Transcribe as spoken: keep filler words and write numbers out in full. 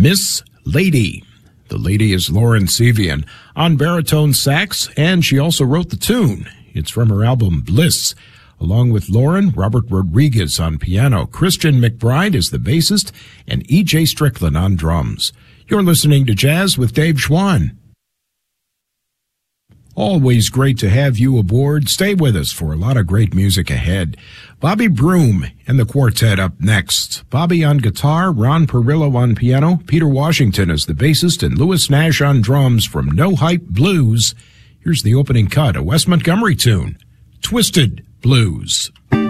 Miss Lady. The lady is Lauren Sevian on baritone sax, and she also wrote the tune. It's from her album Bliss. Along with Lauren, Robert Rodriguez on piano, Christian McBride is the bassist, and E J Strickland on drums. You're listening to Jazz with Dave Schwann. Always great to have you aboard. Stay with us for a lot of great music ahead. Bobby Broom and the quartet up next. Bobby on guitar, Ron Perillo on piano, Peter Washington is the bassist, and Louis Nash on drums from No Hype Blues. Here's the opening cut, a Wes Montgomery tune, Twisted Blues.